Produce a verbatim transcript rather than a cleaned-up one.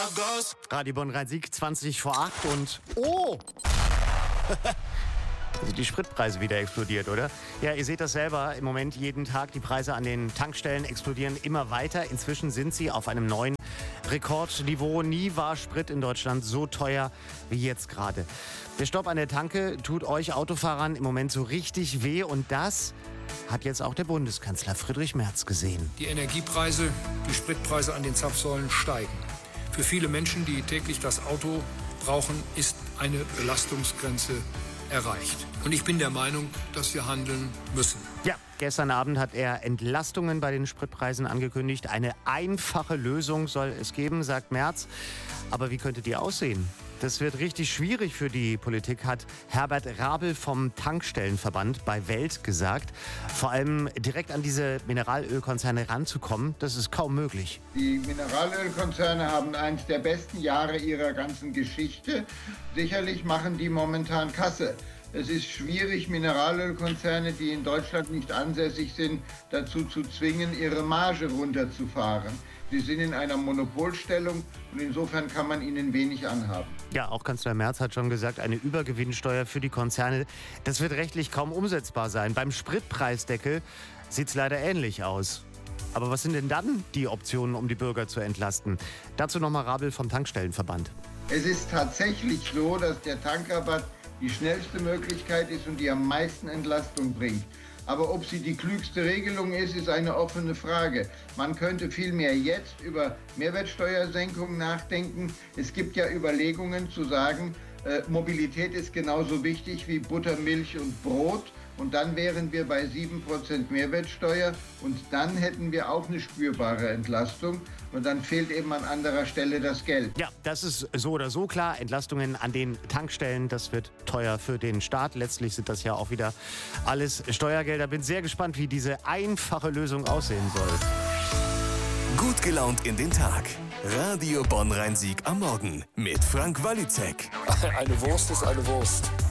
Radio Bonn-Rhein-Sieg, zwanzig vor acht und oh! Also die Spritpreise wieder explodiert, oder? Ja, ihr seht das selber im Moment jeden Tag. Die Preise an den Tankstellen explodieren immer weiter. Inzwischen sind sie auf einem neuen Rekordniveau. Nie war Sprit in Deutschland so teuer wie jetzt gerade. Der Stopp an der Tanke tut euch Autofahrern im Moment so richtig weh. Und das hat jetzt auch der Bundeskanzler Friedrich Merz gesehen. Die Energiepreise, die Spritpreise an den Zapfsäulen steigen. Für viele Menschen, die täglich das Auto brauchen, ist eine Belastungsgrenze erreicht. Und ich bin der Meinung, dass wir handeln müssen. Ja, gestern Abend hat er Entlastungen bei den Spritpreisen angekündigt. Eine einfache Lösung soll es geben, sagt Merz. Aber wie könnte die aussehen? Das wird richtig schwierig für die Politik, hat Herbert Rabel vom Tankstellenverband bei Welt gesagt. Vor allem direkt an diese Mineralölkonzerne ranzukommen, das ist kaum möglich. Die Mineralölkonzerne haben eines der besten Jahre ihrer ganzen Geschichte. Sicherlich machen die momentan Kasse. Es ist schwierig, Mineralölkonzerne, die in Deutschland nicht ansässig sind, dazu zu zwingen, ihre Marge runterzufahren. Sie sind in einer Monopolstellung und insofern kann man ihnen wenig anhaben. Ja, auch Kanzler Merz hat schon gesagt, eine Übergewinnsteuer für die Konzerne, das wird rechtlich kaum umsetzbar sein. Beim Spritpreisdeckel sieht es leider ähnlich aus. Aber was sind denn dann die Optionen, um die Bürger zu entlasten? Dazu nochmal Rabel vom Tankstellenverband. Es ist tatsächlich so, dass der Tankrabatt die schnellste Möglichkeit ist und die am meisten Entlastung bringt. Aber ob sie die klügste Regelung ist, ist eine offene Frage. Man könnte vielmehr jetzt über Mehrwertsteuersenkung nachdenken. Es gibt ja Überlegungen zu sagen, äh, Mobilität ist genauso wichtig wie Butter, Milch und Brot. Und dann wären wir bei sieben Prozent Mehrwertsteuer und dann hätten wir auch eine spürbare Entlastung. Und dann fehlt eben an anderer Stelle das Geld. Ja, das ist so oder so klar. Entlastungen an den Tankstellen, das wird teuer für den Staat. Letztlich sind das ja auch wieder alles Steuergelder. Bin sehr gespannt, wie diese einfache Lösung aussehen soll. Gut gelaunt in den Tag. Radio Bonn-Rhein-Sieg am Morgen mit Frank Wallitzek. Eine Wurst ist eine Wurst.